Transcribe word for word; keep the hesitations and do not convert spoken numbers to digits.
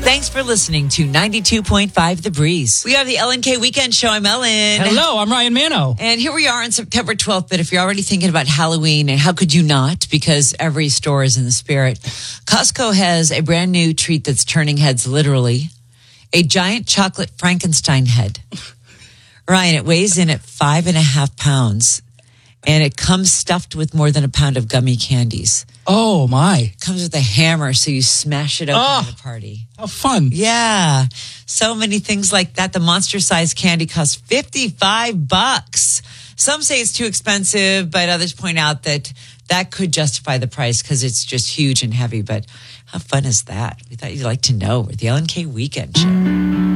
Thanks for listening to ninety-two point five The Breeze. We are the L N K Weekend Show. I'm Ellen. Hello, I'm Ryan Mano. And here we are on September twelfth. But if you're already thinking about Halloween, and how could you not? Because every store is in the spirit. Costco has a brand new treat that's turning heads literally. A giant chocolate Frankenstein head. Ryan, it weighs in at five and a half pounds. And it comes stuffed with more than a pound of gummy candies. Oh, my. It comes with a hammer, so you smash it open oh, at a party. How fun. Yeah. So many things like that. The monster-sized candy costs fifty-five bucks. Some say it's too expensive, but others point out that that could justify the price because it's just huge and heavy. But how fun is that? We thought you'd like to know. We're the L N K Weekend Show.